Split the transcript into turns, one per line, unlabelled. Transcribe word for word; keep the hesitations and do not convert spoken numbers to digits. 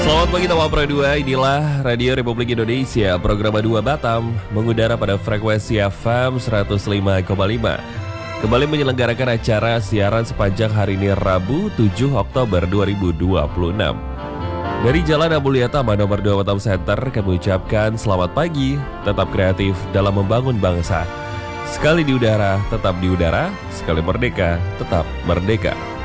Selamat pagi Tawapro dua, inilah Radio Republik Indonesia, program dua Batam, mengudara pada frekuensi F M seratus lima koma lima. Kembali menyelenggarakan acara siaran sepanjang hari ini Rabu tujuh Oktober dua ribu dua puluh enam. Dari Jalan Amulia Tama nomor dua Batam Center, kami ucapkan selamat pagi, tetap kreatif dalam membangun bangsa. Sekali di udara, tetap di udara, sekali merdeka, tetap merdeka.